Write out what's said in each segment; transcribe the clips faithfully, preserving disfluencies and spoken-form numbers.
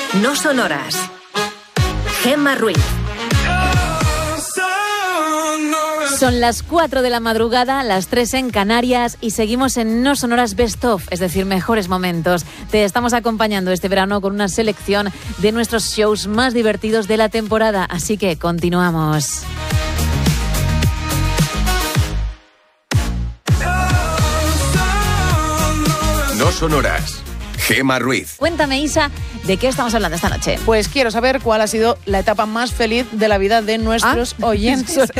No son horas. Gemma Ruiz. Son las cuatro de la madrugada, las tres en Canarias y seguimos en No son horas Best of, es decir, mejores momentos. Te estamos acompañando este verano con una selección de nuestros shows más divertidos de la temporada, así que continuamos. No son horas. Gemma Ruiz. Cuéntame, Isa, ¿de qué estamos hablando esta noche? Pues quiero saber cuál ha sido la etapa más feliz de la vida de nuestros ¿Ah? oyentes.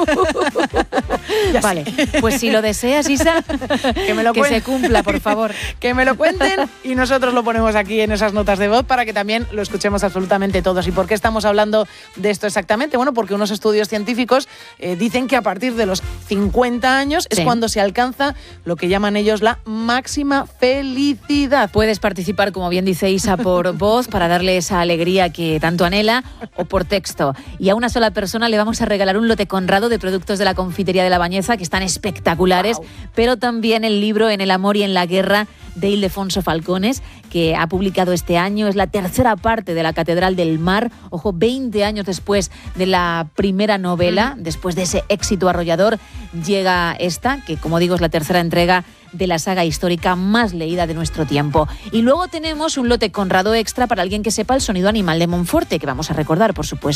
Vale, pues si lo deseas, Isa, que, me lo que cuen- se cumpla, por favor. Que me lo cuenten y nosotros lo ponemos aquí en esas notas de voz para que también lo escuchemos absolutamente todos. ¿Y por qué estamos hablando de esto exactamente? Bueno, porque unos estudios científicos eh, dicen que a partir de los cincuenta años es Sí. cuando se alcanza lo que llaman ellos la máxima felicidad. Puedes participar, como bien dice Isa, por voz para darle esa alegría que tanto anhela, o por texto. Y a una sola persona le vamos a regalar un lote conrado de productos de la confitería de La Bañeza, que están espectaculares, wow. Pero también el libro En el amor y en la guerra de Ildefonso Falcones, que ha publicado este año. Es la tercera parte de La Catedral del Mar, ojo, veinte años después de la primera novela, mm. después de ese éxito arrollador, llega esta, que como digo es la tercera entrega de la saga histórica más leída de nuestro tiempo. Y luego tenemos un lote conrado extra para alguien que sepa el sonido animal de Monforte, que vamos a recordar, por supuesto.